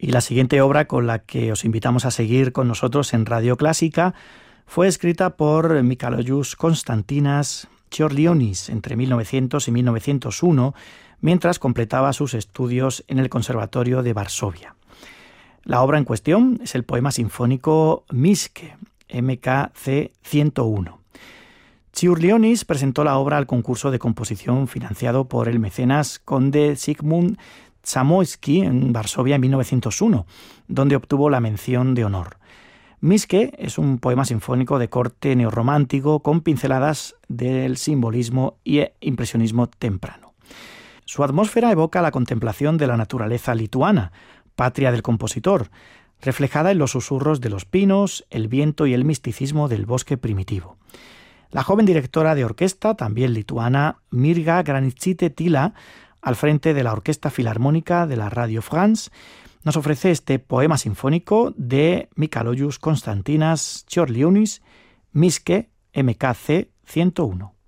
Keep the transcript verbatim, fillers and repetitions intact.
Y la siguiente obra con la que os invitamos a seguir con nosotros en Radio Clásica fue escrita por Mikalojus Konstantinas Čiurlionis entre mil novecientos y mil novecientos uno, mientras completaba sus estudios en el Conservatorio de Varsovia. La obra en cuestión es el poema sinfónico Miške, M K C ciento uno. Čiurlionis presentó la obra al concurso de composición financiado por el mecenas conde Zygmunt Zamoyski en Varsovia en mil novecientos uno, donde obtuvo la mención de honor. Miške es un poema sinfónico de corte neorromántico con pinceladas del simbolismo y impresionismo temprano. Su atmósfera evoca la contemplación de la naturaleza lituana, patria del compositor, reflejada en los susurros de los pinos, el viento y el misticismo del bosque primitivo. La joven directora de orquesta, también lituana, Mirga Granitzite-Tila, al frente de la Orquesta Filarmónica de la Radio France, nos ofrece este poema sinfónico de Mikalojus Konstantinas Čiurlionis, Miške, M K C ciento uno.